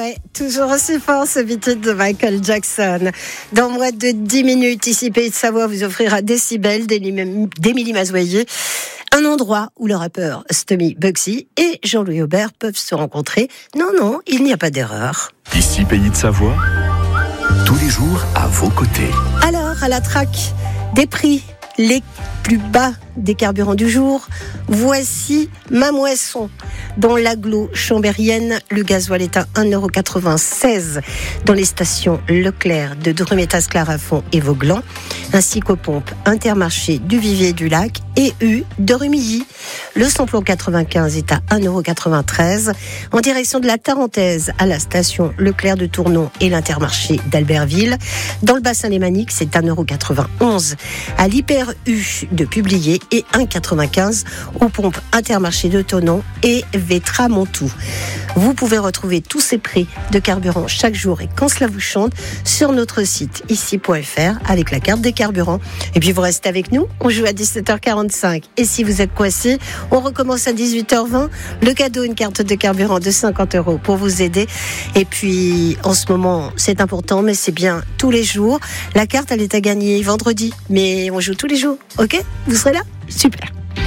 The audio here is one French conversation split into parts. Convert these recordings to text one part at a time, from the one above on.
Ouais, toujours aussi fort ce beat de Michael Jackson. Dans moins de 10 minutes, ici Pays de Savoie vous offrira Décibel d'Émilie Mazoyer. Un endroit où le rappeur Stommy Bugsy et Jean-Louis Aubert peuvent se rencontrer. Non, il n'y a pas d'erreur. Ici Pays de Savoie, tous les jours à vos côtés. Alors, à la traque des prix les plus bas des carburants du jour, voici ma moisson. Dans l'agglo chambérienne, le gasoil est à 1,96 € dans les stations Leclerc de Drumetas-Clarafond et Vauglan, ainsi qu'aux pompes Intermarché du Vivier du Lac et U de Rumilly. Le samplon 95 est à 1,93 € en direction de la Tarentaise à la station Leclerc de Tournon et l'Intermarché d'Albertville. Dans le bassin lémanique, c'est 1,91 € à l'Hyper U de Publier et 1,95 € aux pompes Intermarché de Thonon et Vétra-Montoux. Vous pouvez retrouver tous ces prix de carburant chaque jour et quand cela vous chante sur notre site ici.fr avec la carte des carburants. Et puis vous restez avec nous, on joue à 17h45. Et si vous êtes coincé, on recommence à 18h20. Le cadeau, une carte de carburant de 50 € pour vous aider. Et puis en ce moment, c'est important, mais c'est bien tous les jours. La carte, elle est à gagner vendredi, mais on joue tous les jours. Ok ? Vous serez là ? Super.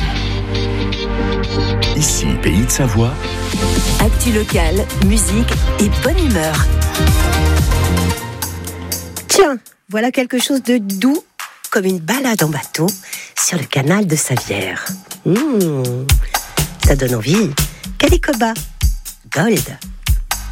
Ici Pays de Savoie. Actu locale, musique et bonne humeur. Tiens, voilà quelque chose de doux, comme une balade en bateau sur le canal de Savière. Ça donne envie. Calicoba, Gold.